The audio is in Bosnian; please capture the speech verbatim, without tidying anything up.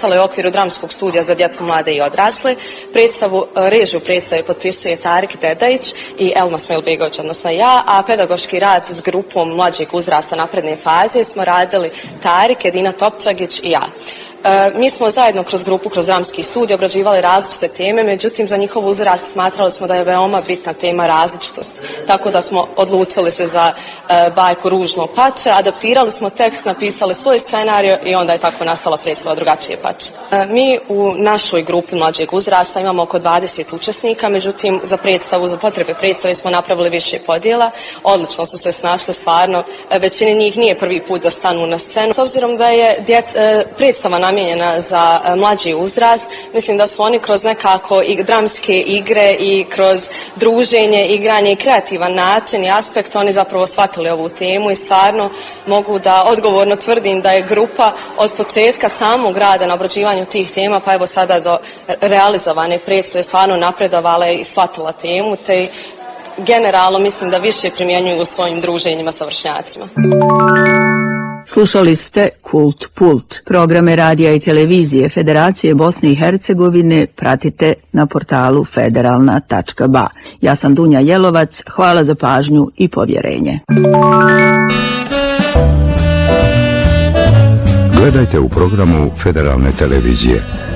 nastala je u okviru dramskog studija za djecu, mlade i odrasle. Predstavu, režiju predstave potpisuje Tarik Dedajić i Elma Smilbegović, odnosno ja, a pedagoški rad s grupom mlađeg uzrasta napredne faze smo radili Tarik, Edina Topčagić i ja. E, mi smo zajedno kroz grupu, kroz dramski studij obrađivali različite teme, međutim za njihov uzrast smatrali smo da je veoma bitna tema različitost. Tako da smo odlučili se za e, bajku Ružno pače, adaptirali smo tekst, napisali svoj scenarij i onda je tako nastala predstava Drugačije pače. E, mi u našoj grupi mlađeg uzrasta imamo oko dvadeset učesnika, međutim za predstavu, za potrebe predstave smo napravili više podjela. Odlično su se snašli, stvarno, većini njih nije prvi put da stanu na scenu. S obzirom da je djec, e, predstava namijenjena za mlađi uzrast, mislim da su oni kroz nekako i dramske igre i kroz druženje, igranje i kreativan način i aspekt oni zapravo shvatili ovu temu i stvarno mogu da odgovorno tvrdim da je grupa od početka samog rada na obrađivanju tih tema pa evo sada do realizovane predstave stvarno napredovala i shvatila temu, te generalno mislim da više primjenjuju u svojim druženjima sa vršnjacima. Slušali ste Kult Pult. Programe radija i televizije Federacije Bosne i Hercegovine pratite na portalu federalna tačka ba. Ja sam Dunja Jelovac, hvala za pažnju i povjerenje. Gledajte u programu Federalne televizije.